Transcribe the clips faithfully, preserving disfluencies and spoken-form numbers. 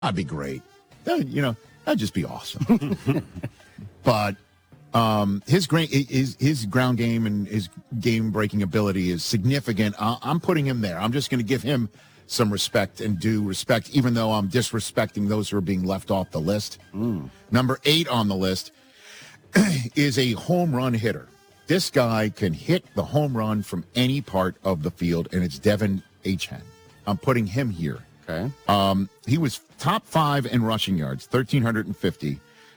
That'd be great. That, you know, that'd just be awesome. But um, his, gra- his his ground game and his game-breaking ability is significant. I- I'm putting him there. I'm just going to give him some respect and due respect, even though I'm disrespecting those who are being left off the list. Mm. Number eight on the list is a home run hitter. This guy can hit the home run from any part of the field, and it's Devin Achan. I'm putting him here. Okay. Um, he was top five in rushing yards, one thousand three hundred fifty.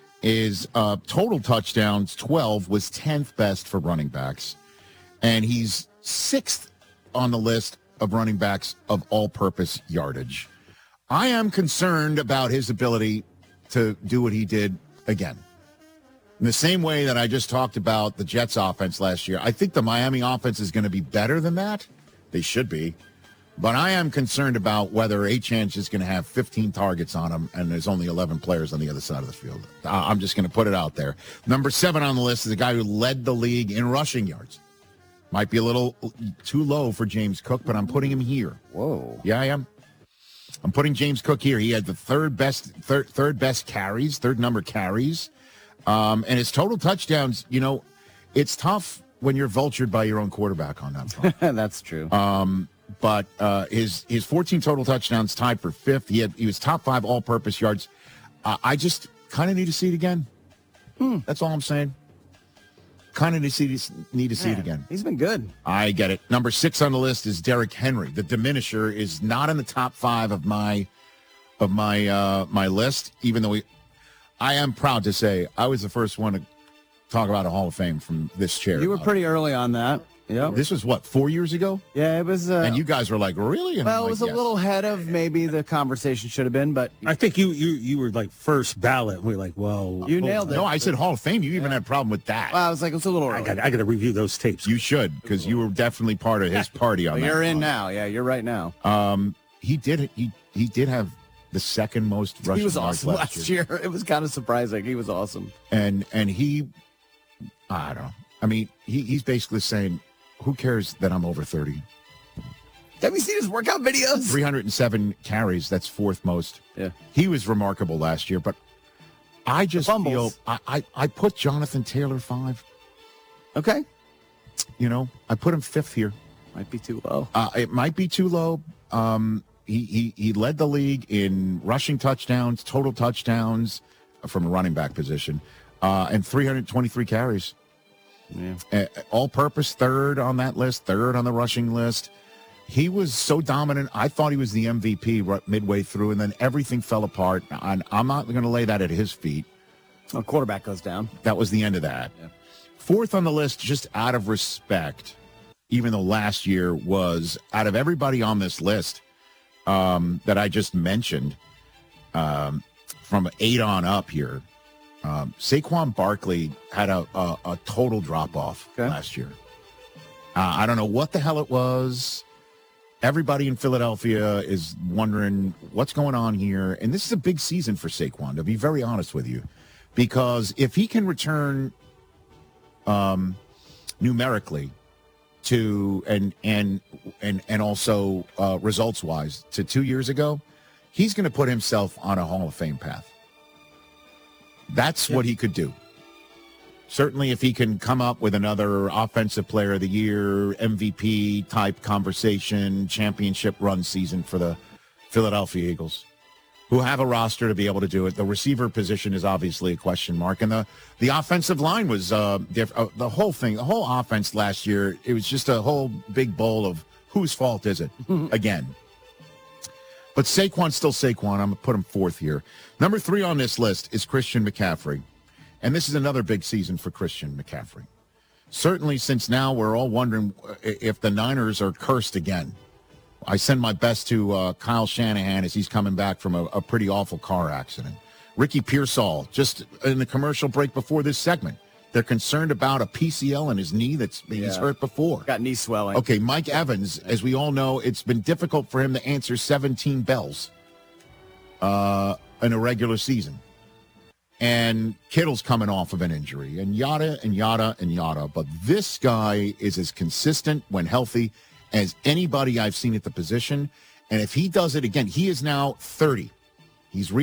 His uh, total touchdowns, twelve, was tenth best for running backs. And he's sixth on the list of running backs of all-purpose yardage. I am concerned about his ability to do what he did again. In the same way that I just talked about the Jets offense last year, I think the Miami offense is going to be better than that. They should be. But I am concerned about whether Achane is going to have fifteen targets on him and there's only eleven players on the other side of the field. I'm just going to put it out there. Number seven on the list is a guy who led the league in rushing yards. Might be a little too low for James Cook, but I'm putting him here. Whoa. Yeah, I am. I'm putting James Cook here. He had the third best, third, third best carries, third number carries. Um, and his total touchdowns, you know, it's tough when you're vultured by your own quarterback on that front. That's true. Um, but uh, his his fourteen total touchdowns tied for fifth. He had he was top five all-purpose yards. Uh, I just kind of need to see it again. Hmm. That's all I'm saying. Kind of need to see need to see Man, it again. He's been good. I get it. Number six on the list is Derrick Henry. The diminisher is not in the top five of my of my uh, my list. Even though we, I am proud to say I was the first one to talk about a Hall of Fame from this chair. You were pretty early on that. Yeah. This was what, four years ago? Yeah, it was. Uh, and you guys were like, really? And well, I'm it was like, a yes. little ahead of maybe the conversation should have been, but I think you you you were like first ballot. We are like, well, you nailed it. No, I said Hall of Fame. You even had a problem with that. Well, I was like, it's a little I early. got I got to review those tapes. You should, because you were definitely part of his party on Well, that. you're in front. now. Yeah, you're right now. Um, he did. He he did have the second most rushing He was yards awesome last last year. year. It was kind of surprising. He was awesome. and and he, I don't know. I mean, he he's basically saying, who cares that I'm over thirty? Have you seen his workout videos? three hundred seven carries. That's fourth most. Yeah. He was remarkable last year, but I just feel fumbles. I, I I put Jonathan Taylor five. Okay. You know, I put him fifth here. Might be too low. Uh, it might be too low. Um, he, he he led the league in rushing touchdowns, total touchdowns from a running back position, uh, and three hundred twenty-three carries. Yeah. Uh, all-purpose third on that list, third on the rushing list. He was so dominant. I thought he was the M V P right midway through, and then everything fell apart. And I'm not going to lay that at his feet. A quarterback goes down. That was the end of that. Yeah. Fourth on the list, just out of respect, even though last year was, out of everybody on this list um, that I just mentioned, um, from eight on up here, um, Saquon Barkley had a, a, a total drop-off Okay. last year. Uh, I don't know what the hell it was. Everybody in Philadelphia is wondering what's going on here. And this is a big season for Saquon, to be very honest with you. Because if he can return um, numerically to and and and and also uh, results-wise to two years ago, he's going to put himself on a Hall of Fame path. That's yeah. what he could do. Certainly, if he can come up with another Offensive Player of the Year, M V P type conversation, championship run season for the Philadelphia Eagles, who have a roster to be able to do it. The receiver position is obviously a question mark, and the the offensive line was uh, diff- uh, the whole thing. The whole offense last year, it was just a whole big bowl of whose fault is it again. But Saquon's still Saquon. I'm going to put him fourth here. Number three on this list is Christian McCaffrey. And this is another big season for Christian McCaffrey. Certainly since now we're all wondering if the Niners are cursed again. I send my best to uh, Kyle Shanahan as he's coming back from a, a pretty awful car accident. Ricky Pearsall, just in the commercial break before this segment, they're concerned about a P C L in his knee that's yeah. he's hurt before. Got knee swelling. Okay, Mike Evans, as we all know, it's been difficult for him to answer seventeen bells uh, in a regular season. And Kittle's coming off of an injury, and yada and yada and yada. But this guy is as consistent when healthy as anybody I've seen at the position. And if he does it again, he is now thirty. He's re-